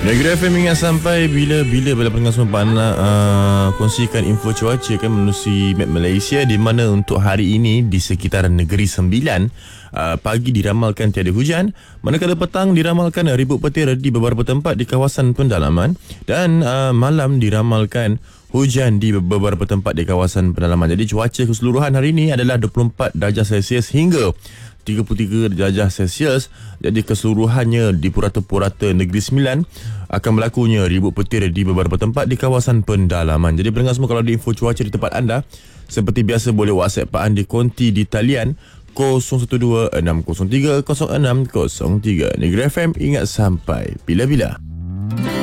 Negeri FM ingat sampai bila-bila pada pendengar semua nak kongsikan info cuaca kan menerusi map Malaysia, di mana untuk hari ini di sekitaran Negeri Sembilan pagi diramalkan tiada hujan, manakala petang diramalkan ribut petir di beberapa tempat di kawasan pendalaman, dan malam diramalkan hujan di beberapa tempat di kawasan pendalaman. Jadi cuaca keseluruhan hari ini adalah 24 darjah Celsius hingga 33 darjah Celsius. Jadi keseluruhannya di purata-purata Negeri Sembilan akan berlakunya ribut petir di beberapa tempat di kawasan pendalaman. Jadi pendengar semua, kalau ada info cuaca di tempat anda, seperti biasa boleh WhatsApp Pak Andi konti di talian 012-603-0603. Negeri FM ingat sampai bila-bila.